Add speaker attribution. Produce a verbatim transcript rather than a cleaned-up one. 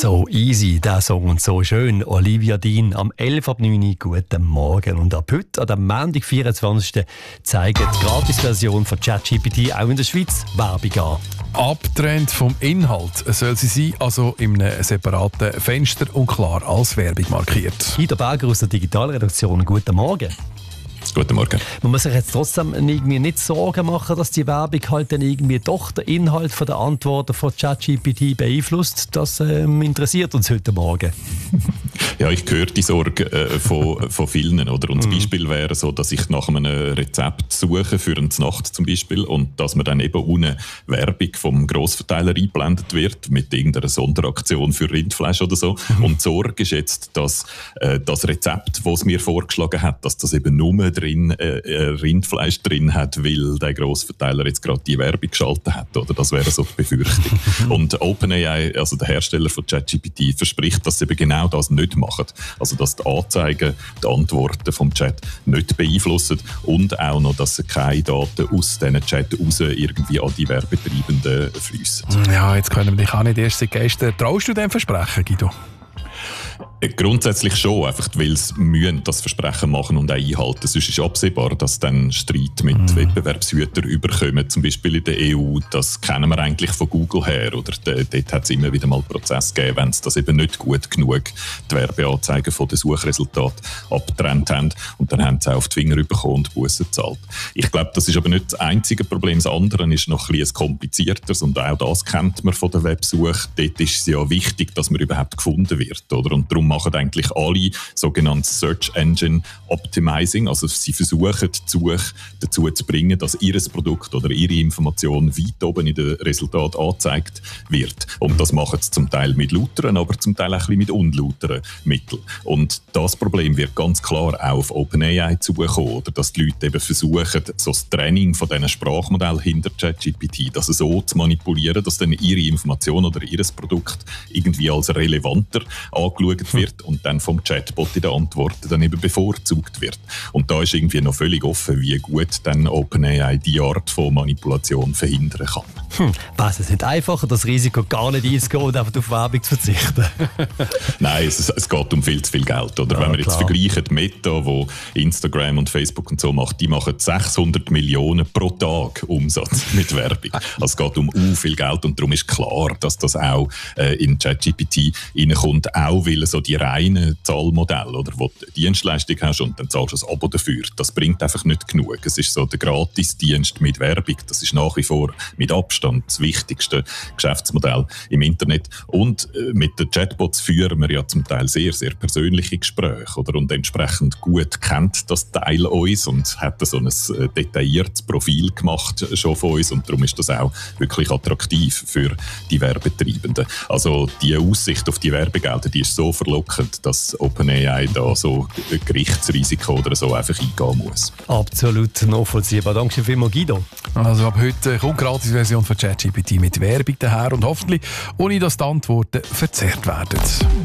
Speaker 1: So easy, der Song und so schön. Olivia Dean am elf ab neun. Guten Morgen. Und ab heute, an dem Montag, vierundzwanzigsten zeigt die Gratisversion von ChatGPT auch in der Schweiz Werbung an.
Speaker 2: Abgetrennt vom Inhalt soll sie sein, also in einem separaten Fenster und klar als Werbung markiert.
Speaker 1: Guido Berger aus der Digitalredaktion, guten Morgen.
Speaker 3: Guten Morgen.
Speaker 1: Man muss sich jetzt trotzdem irgendwie nicht Sorgen machen, dass die Werbung halt dann irgendwie doch den Inhalt von der Antworten von ChatGPT beeinflusst. Das ähm, interessiert uns heute Morgen.
Speaker 3: Ja, ich höre die Sorge äh, von, von vielen. Oder? Und das mm. Beispiel wäre so, dass ich nach einem Rezept suche für eine Nacht zum Beispiel und dass mir dann eben ohne Werbung vom Grossverteiler eingeblendet wird mit irgendeiner Sonderaktion für Rindfleisch oder so. Mm. Und die Sorge ist jetzt, dass äh, das Rezept, das es mir vorgeschlagen hat, dass das eben nur drin äh, Rindfleisch drin hat, weil der Grossverteiler jetzt gerade die Werbung geschaltet hat. Oder? Das wäre so die Befürchtung. Und OpenAI, also der Hersteller von ChatGPT, verspricht, dass sie eben genau das nicht machen. Also dass die Anzeigen, die Antworten vom Chat nicht beeinflussen und auch noch, dass sie keine Daten aus diesen Chat raus irgendwie an die Werbetreibenden fließen.
Speaker 2: Ja, jetzt können wir dich auch nicht erst seit gestern. Traust du dem Versprechen, Guido?
Speaker 3: Grundsätzlich schon, einfach weil sie müssen das Versprechen machen und auch einhalten. Sonst ist absehbar, dass dann Streit mit mm. Wettbewerbshütern überkommen, zum Beispiel in der E U. Das kennen wir eigentlich von Google her. Oder dort hat es immer wieder mal Prozesse gegeben, wenn sie das eben nicht gut genug die Werbeanzeigen von den Suchresultaten abgetrennt haben. Und dann haben sie auch auf die Finger bekommen und Bussen gezahlt. Ich glaube, das ist aber nicht das einzige Problem. Das andere ist noch ein bisschen komplizierteres und auch das kennt man von der Websuche. Dort ist es ja wichtig, dass man überhaupt gefunden wird. Oder? Und darum machen eigentlich alle sogenanntes Search Engine Optimizing. Also sie versuchen, die Suche dazu zu bringen, dass ihr Produkt oder ihre Information weit oben in den Resultaten angezeigt wird. Und das machen sie zum Teil mit lauteren, aber zum Teil auch ein bisschen mit unlauteren Mitteln. Und das Problem wird ganz klar auch auf OpenAI zukommen, oder dass die Leute eben versuchen, so das Training von diesen Sprachmodellen hinter ChatGPT, das so zu manipulieren, dass dann ihre Information oder ihr Produkt irgendwie als relevanter angeschaut wird und dann vom Chatbot in den Antworten dann eben bevorzugt wird. Und da ist irgendwie noch völlig offen, wie gut dann OpenAI diese Art von Manipulation verhindern kann.
Speaker 1: Hm, was ist nicht einfacher, das Risiko gar nicht einzugehen und einfach auf Werbung zu verzichten?
Speaker 3: Nein, es, es geht um viel zu viel Geld. Oder? Ja, wenn wir jetzt klar. vergleichen, Meta, wo Instagram und Facebook und so macht, die machen sechshundert Millionen pro Tag Umsatz mit Werbung. Also es geht um u viel Geld und darum ist klar, dass das auch äh, in ChatGPT reinkommt, auch weil so die reinen Zahlmodelle, oder, wo du Dienstleistung hast und dann zahlst du ein Abo dafür, das bringt einfach nicht genug. Es ist so der Gratisdienst mit Werbung, das ist nach wie vor mit Abstand das wichtigste Geschäftsmodell im Internet. Und äh, mit den Chatbots führen wir ja zum Teil sehr, sehr persönliche Gespräche, oder? Und entsprechend gut kennt das Teil uns und hat so ein äh, detailliertes Profil gemacht schon von uns und darum ist das auch wirklich attraktiv für die Werbetreibenden. Also die Aussicht auf die Werbegelder, die ist so verlockend, dass OpenAI da so ein Gerichtsrisiko oder so einfach eingehen muss.
Speaker 1: Absolut nachvollziehbar. Danke vielmals, Guido.
Speaker 2: Also ab heute kommt die Gratis-Version von ChatGPT mit Werbung daher und hoffentlich ohne, dass die Antworten verzerrt werden.